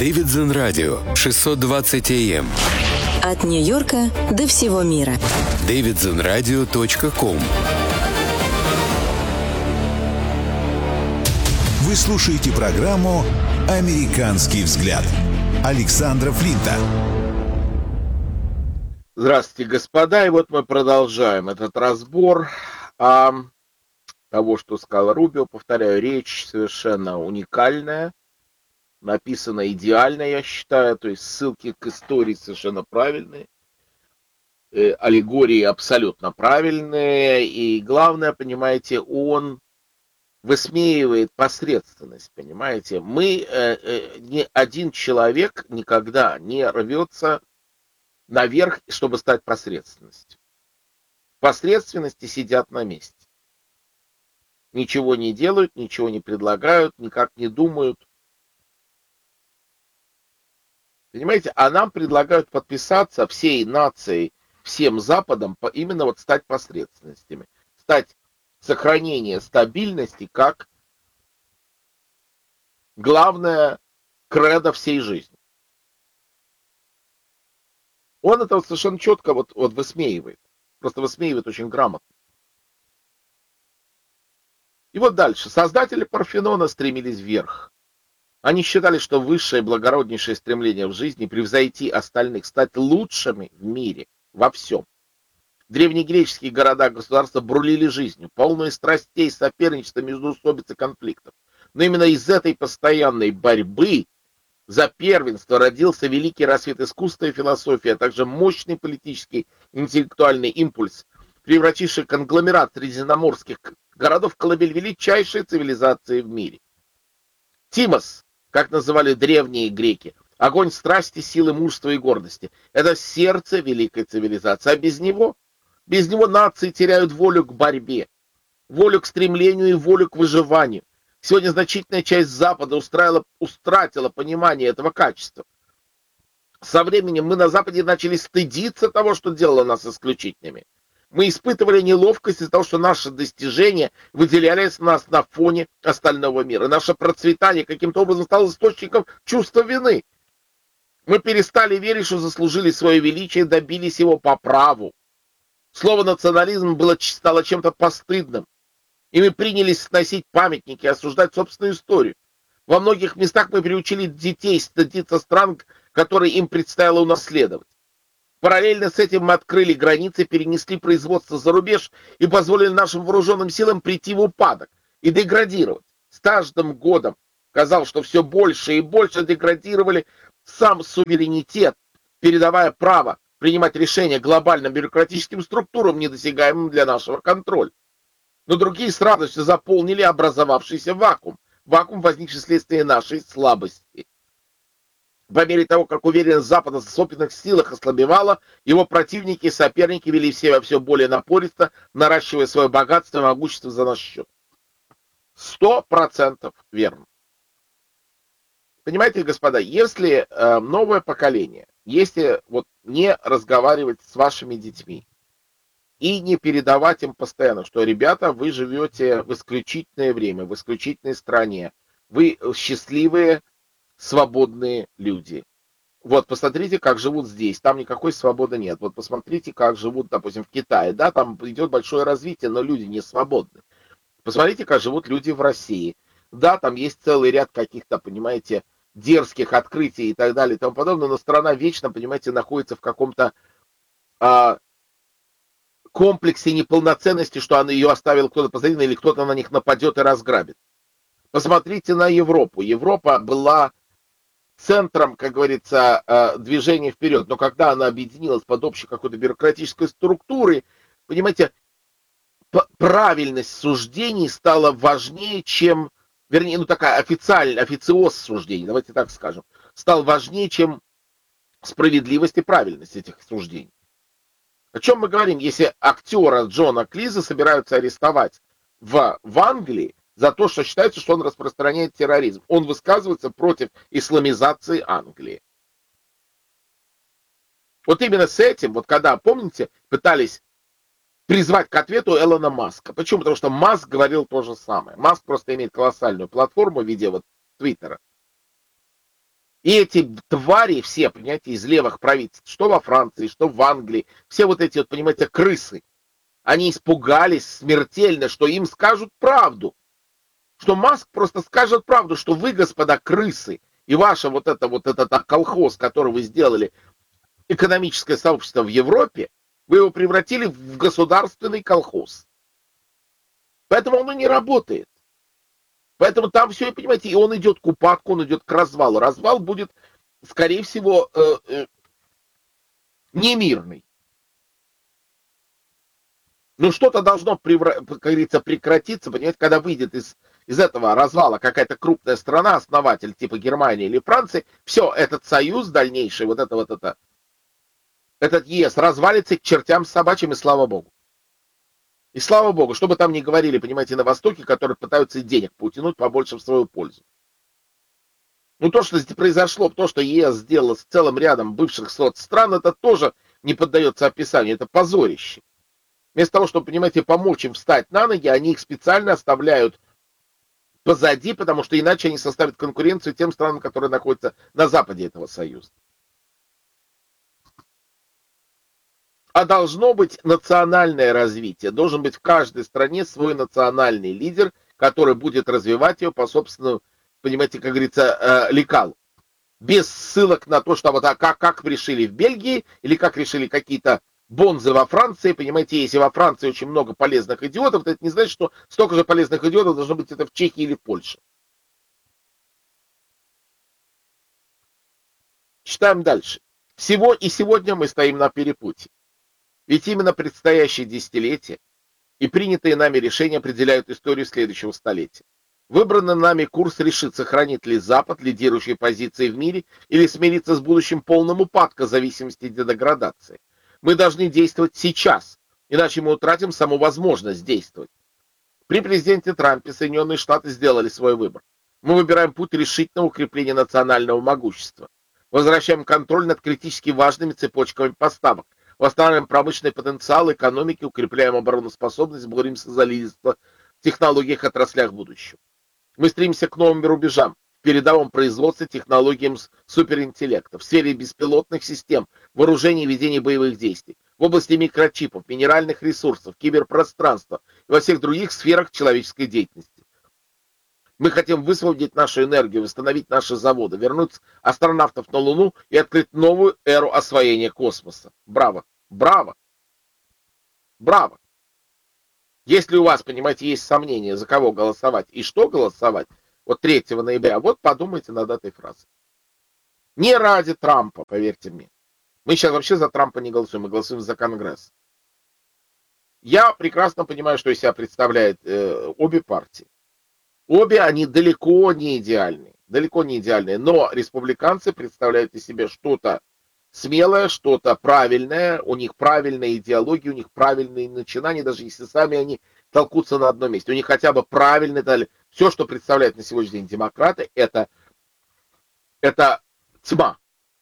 Davidson Radio 620 AM. От Нью-Йорка до всего мира. davidsonradio.com. Вы слушаете программу «Американский взгляд» Александра Флинта. Здравствуйте, господа, и вот мы продолжаем этот разбор того, что сказал Рубио. Повторяю, речь совершенно уникальная, написана идеально, я считаю, то есть ссылки к истории совершенно правильные, аллегории абсолютно правильные, и главное, понимаете, он высмеивает посредственность, понимаете. Ни один человек никогда не рвется наверх, чтобы стать посредственностью. Посредственности сидят на месте. Ничего не делают, ничего не предлагают, никак не думают. Понимаете, а нам предлагают подписаться всей нацией, всем Западом, именно вот стать посредственностями. Стать сохранение стабильности как главное кредо всей жизни. Он это вот совершенно четко вот высмеивает. Просто высмеивает очень грамотно. И вот дальше. Создатели Парфенона стремились вверх. Они считали, что высшее и благороднейшее стремление в жизни превзойти остальных, стать лучшими в мире, во всем. Древнегреческие города-государства бурлили жизнью, полные страстей, соперничества, междоусобиц и конфликтов. Но именно из этой постоянной борьбы за первенство родился великий рассвет искусства и философии, а также мощный политический интеллектуальный импульс, превративший конгломерат средиземноморских городов в колыбель величайшей цивилизации в мире. Тимос, как называли древние греки, огонь страсти, силы, мужества и гордости. Это сердце великой цивилизации, а без него нации теряют волю к борьбе, волю к стремлению и волю к выживанию. Сегодня значительная часть Запада устратила понимание этого качества. Со временем мы на Западе начали стыдиться того, что делало нас исключительными. Мы испытывали неловкость из-за того, что наши достижения выделялись нас на фоне остального мира. Наше процветание каким-то образом стало источником чувства вины. Мы перестали верить, что заслужили свое величие и добились его по праву. Слово национализм стало чем-то постыдным. И мы принялись сносить памятники, осуждать собственную историю. Во многих местах мы приучили детей стыдиться стран, которые им предстояло унаследовать. Параллельно с этим мы открыли границы, перенесли производство за рубеж и позволили нашим вооруженным силам прийти в упадок и деградировать. С каждым годом казалось, что все больше и больше деградировали сам суверенитет, передавая право принимать решения глобальным бюрократическим структурам, недосягаемым для нашего контроля. Но другие с радостью заполнили образовавшийся вакуум, возникший вследствие нашей слабости. По мере того, как уверенность Запада в собственных силах ослабевала, его противники и соперники вели себя все более напористо, наращивая свое богатство и могущество за наш счет. 100% верно. Понимаете, господа, если новое поколение, если вот не разговаривать с вашими детьми и не передавать им постоянно, что, ребята, вы живете в исключительное время, в исключительной стране, вы счастливые, свободные люди. Вот, посмотрите, как живут здесь, там никакой свободы нет. Вот, посмотрите, как живут, допустим, в Китае, да, там идет большое развитие, но люди не свободны. Посмотрите, как живут люди в России. Да, там есть целый ряд каких-то, понимаете, дерзких открытий и так далее и тому подобное, но страна вечно, понимаете, находится в каком-то комплексе неполноценности, что ее оставил кто-то позади, или кто-то на них нападет и разграбит. Посмотрите на Европу. Европа была центром, как говорится, движения вперед, но когда она объединилась под общей какой-то бюрократической структурой, понимаете, правильность суждений стала важнее, чем, вернее, ну такая официоз суждений, давайте так скажем, стал важнее, чем справедливость и правильность этих суждений. О чем мы говорим, если актера Джона Клиза собираются арестовать в Англии за то, что считается, что он распространяет терроризм. Он высказывается против исламизации Англии. Вот именно с этим, вот когда, помните, пытались призвать к ответу Элона Маска. Почему? Потому что Маск говорил то же самое. Маск просто имеет колоссальную платформу в виде вот Твиттера. И эти твари все, понимаете, из левых правительств, что во Франции, что в Англии, все вот эти, вот, понимаете, крысы, они испугались смертельно, что им скажут правду. Что Маск просто скажет правду, что вы, господа крысы, и ваше вот этот колхоз, который вы сделали, экономическое сообщество в Европе, вы его превратили в государственный колхоз. Поэтому он и не работает. Поэтому там все, понимаете, и он идет к упадку, он идет к развалу. Развал будет, скорее всего, немирный. Но что-то должно, как говорится, прекратиться, понимаете, когда выйдет из этого развала какая-то крупная страна, основатель типа Германии или Франции, все, этот союз дальнейший, этот ЕС развалится к чертям собачьим, и слава богу. И слава богу, что бы там ни говорили, понимаете, на Востоке, которые пытаются денег поутянуть побольше в свою пользу. Ну, то, что произошло, то, что ЕС сделал с целым рядом бывших соцстран, это тоже не поддается описанию, это позорище. Вместо того, чтобы, понимаете, помочь им встать на ноги, они их специально оставляют позади, потому что иначе они составят конкуренцию тем странам, которые находятся на западе этого союза. А должно быть национальное развитие. Должен быть в каждой стране свой национальный лидер, который будет развивать ее по собственному, понимаете, как говорится, лекалу. Без ссылок на то, что вот как решили в Бельгии, или как решили какие-то бонзы во Франции. Понимаете, если во Франции очень много полезных идиотов, то это не значит, что столько же полезных идиотов должно быть это в Чехии или в Польше. Читаем дальше. Сегодня мы стоим на перепутье. Ведь именно предстоящие десятилетия и принятые нами решения определяют историю следующего столетия. Выбранный нами курс решит, сохранит ли Запад лидирующие позиции в мире или смириться с будущим полным упадка зависимости и деградации. Мы должны действовать сейчас, иначе мы утратим саму возможность действовать. При президенте Трампе Соединенные Штаты сделали свой выбор. Мы выбираем путь решительного укрепления национального могущества. Возвращаем контроль над критически важными цепочками поставок. Восстанавливаем промышленный потенциал экономики, укрепляем обороноспособность, боремся за лидерство в технологиях и отраслях будущего. Мы стремимся к новым рубежам, в передовом производстве, технологиям суперинтеллекта, в сфере беспилотных систем, вооружений и ведения боевых действий, в области микрочипов, минеральных ресурсов, киберпространства и во всех других сферах человеческой деятельности. Мы хотим высвободить нашу энергию, восстановить наши заводы, вернуть астронавтов на Луну и открыть новую эру освоения космоса. Браво! Браво! Браво! Если у вас, понимаете, есть сомнения, за кого голосовать и что голосовать, вот 3 ноября, вот подумайте над этой фразой. Не ради Трампа, поверьте мне. Мы сейчас вообще за Трампа не голосуем, мы голосуем за Конгресс. Я прекрасно понимаю, что из себя представляют обе партии. Обе они далеко не идеальные, но республиканцы представляют из себя что-то смелое, что-то правильное, у них правильная идеология, у них правильные начинания, даже если сами они толкутся на одном месте. У них хотя бы правильно дали. Все, что представляют на сегодняшний день демократы, это тьма.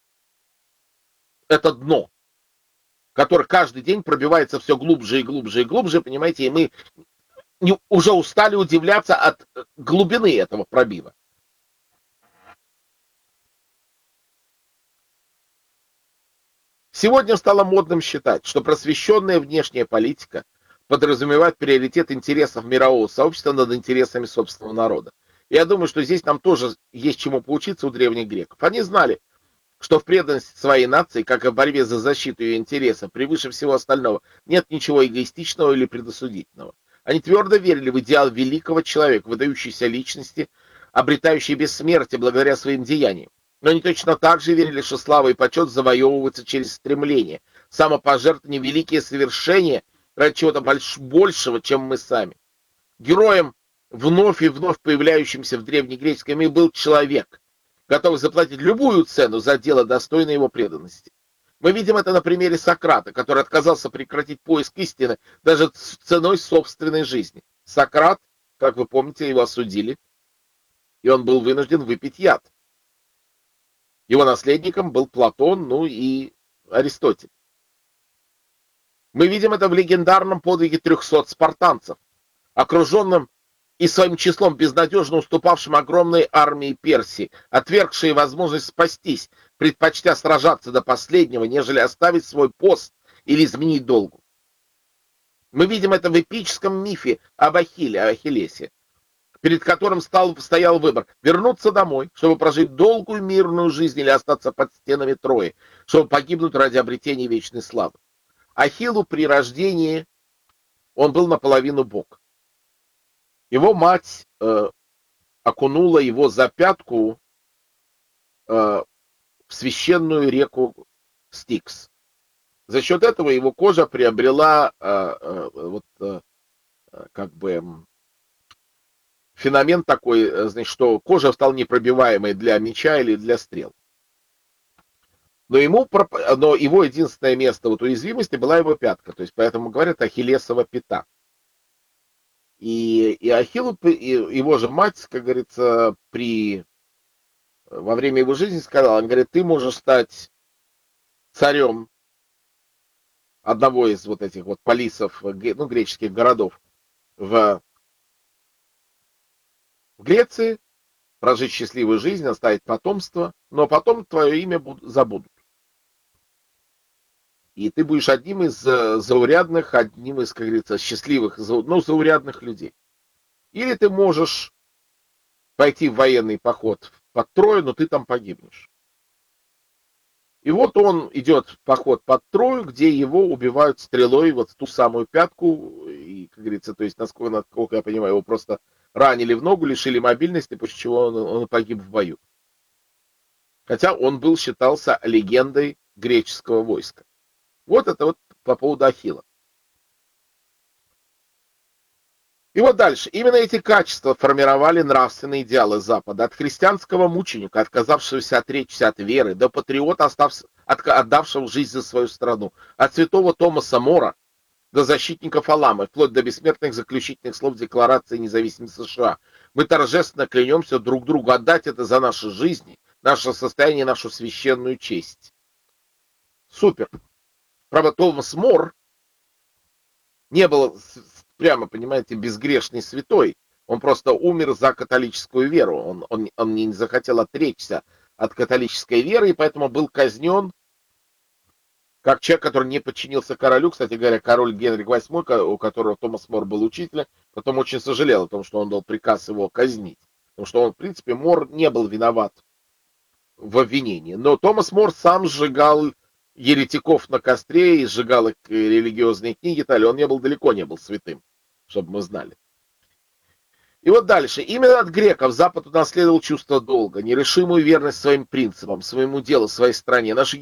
Это дно, которое каждый день пробивается все глубже и глубже и глубже, понимаете, и мы уже устали удивляться от глубины этого пробива. Сегодня стало модным считать, что просвещенная внешняя политика подразумевает приоритет интересов мирового сообщества над интересами собственного народа. Я думаю, что здесь нам тоже есть чему поучиться у древних греков. Они знали, что в преданности своей нации, как и в борьбе за защиту ее интересов, превыше всего остального, нет ничего эгоистичного или предосудительного. Они твердо верили в идеал великого человека, выдающейся личности, обретающей бессмертие благодаря своим деяниям. Но они точно так же верили, что слава и почет завоевываются через стремление, самопожертвование, великие совершения ради чего-то большего, чем мы сами. Героем, вновь и вновь появляющимся в древнегреческом мире, был человек, готовый заплатить любую цену за дело, достойное его преданности. Мы видим это на примере Сократа, который отказался прекратить поиск истины даже ценой собственной жизни. Сократ, как вы помните, его осудили, и он был вынужден выпить яд. Его наследником был Платон, ну и Аристотель. Мы видим это в легендарном подвиге 300 спартанцев, окруженным и своим числом безнадежно уступавшим огромной армии Персии, отвергшие возможность спастись, предпочтя сражаться до последнего, нежели оставить свой пост или изменить долгу. Мы видим это в эпическом мифе об Ахиллесе, перед которым стоял выбор: вернуться домой, чтобы прожить долгую мирную жизнь, или остаться под стенами Трои, чтобы погибнуть ради обретения вечной славы. Ахиллу при рождении он был наполовину бог. Его мать окунула его за пятку в священную реку Стикс. За счет этого его кожа приобрела феномен такой, значит, что кожа стала непробиваемой для меча или для стрел. Но его единственное место уязвимости была его пятка, то есть поэтому говорят Ахиллесова пята. И Ахиллу, его же мать, как говорится, во время его жизни сказала, он говорит: ты можешь стать царем одного из этих полисов, греческих городов в Греции, прожить счастливую жизнь, оставить потомство, но потом твое имя забудут. И ты будешь одним из заурядных, как говорится, счастливых, заурядных людей. Или ты можешь пойти в военный поход под Трою, но ты там погибнешь. И вот он идет в поход под Трою, где его убивают стрелой в ту самую пятку. И, как говорится, то есть, насколько я понимаю, его просто ранили в ногу, лишили мобильности, после чего он погиб в бою. Хотя он считался легендой греческого войска. Вот это по поводу Ахилла. И дальше. Именно эти качества формировали нравственные идеалы Запада. От христианского мученика, отказавшегося отречься от веры, до патриота, отдавшего жизнь за свою страну. От святого Томаса Мора до защитников Аламы, вплоть до бессмертных заключительных слов Декларации независимости США. Мы торжественно клянемся друг другу отдать это за наши жизни, наше состояние, нашу священную честь. Супер. Правда, Томас Мор не был, прямо, понимаете, безгрешный святой. Он просто умер за католическую веру. Он не захотел отречься от католической веры, и поэтому был казнен как человек, который не подчинился королю. Кстати говоря, король Генрих VIII, у которого Томас Мор был учителем, потом очень сожалел о том, что он дал приказ его казнить. Потому что он, в принципе, Мор не был виноват в обвинении. Но Томас Мор сам сжигал еретиков на костре и сжигал их религиозные книги. Он далеко не был святым, чтобы мы знали. И дальше. Именно от греков Запад унаследовал чувство долга, нерешимую верность своим принципам, своему делу, своей стране. Наши